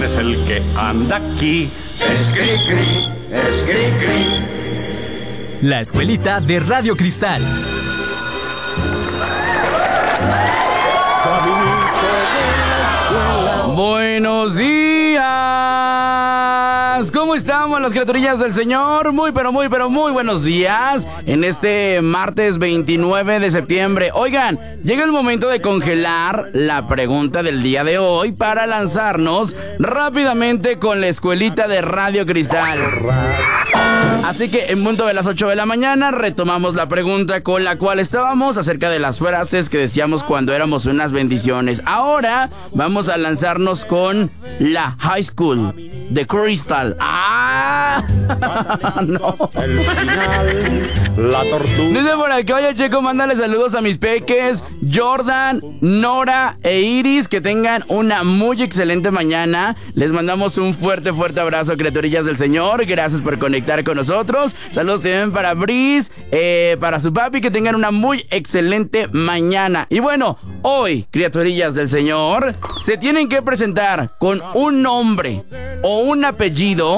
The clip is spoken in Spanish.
es el que anda aquí. Es cri-cri, es cri-cri. La escuelita de Radio Cristal. Buenos días. ¿Cómo estamos las criaturillas del Señor? Muy buenos días en este martes 29 de septiembre. Oigan, llega el momento de congelar la pregunta del día de hoy para lanzarnos rápidamente con la escuelita de Radio Cristal. Así que en punto de las 8 de la mañana retomamos la pregunta con la cual estábamos acerca de las frases que decíamos cuando éramos unas bendiciones. Ahora vamos a lanzarnos con la High School de Crystal. ¡Ah! No. El final, la tortuga. Dice por acá, oye Checo, mándale saludos a mis peques Jordan, Nora e Iris. Que tengan una muy excelente mañana. Les mandamos un fuerte abrazo, criaturillas del Señor. Gracias por conectar con nosotros. Saludos también para Brice, para su papi. Que tengan una muy excelente mañana. Y bueno, hoy, criaturillas del Señor, se tienen que presentar con un nombre o un apellido